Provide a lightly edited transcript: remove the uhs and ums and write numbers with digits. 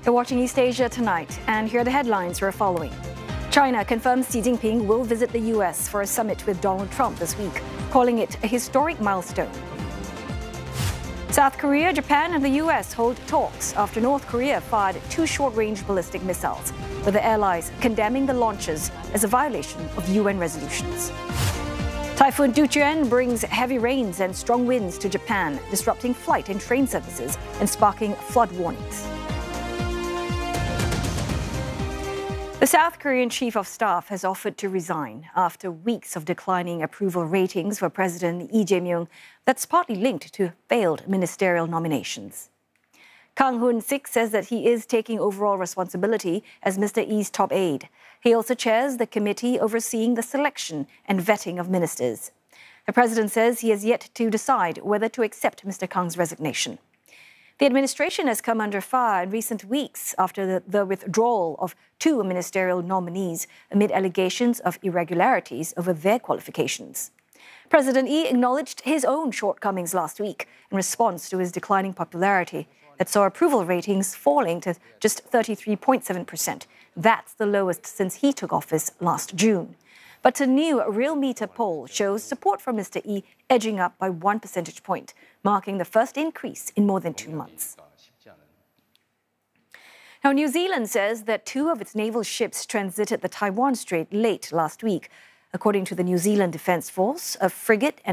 You're watching East Asia Tonight, and here are the headlines we're following. China confirms Xi Jinping will visit the U.S. for a summit with Donald Trump this week, calling it a historic milestone. South Korea, Japan, and the U.S. hold talks after North Korea fired 2 short-range ballistic missiles, with the allies condemning the launches as a violation of UN resolutions. Typhoon Duchuen brings heavy rains and strong winds to Japan, disrupting flight and train services and sparking flood warnings. The South Korean chief of staff has offered to resign after weeks of declining approval ratings for President Lee Jae-myung that's partly linked to failed ministerial nominations. Kang Hoon-sik says that he is taking overall responsibility as Mr. Lee's top aide. He also chairs the committee overseeing the selection and vetting of ministers. The president says he has yet to decide whether to accept Mr. Kang's resignation. The administration has come under fire in recent weeks after the withdrawal of 2 ministerial nominees amid allegations of irregularities over their qualifications. President Lee acknowledged his own shortcomings last week in response to his declining popularity that saw approval ratings falling to just 33.7%. That's the lowest since he took office last June. But a new Real Meter poll shows support for Mr. Lee edging up by 1 percentage point, marking the first increase in more than 2 months. Now, New Zealand says that 2 of its naval ships transited the Taiwan Strait late last week. According to the New Zealand Defence Force, a frigate and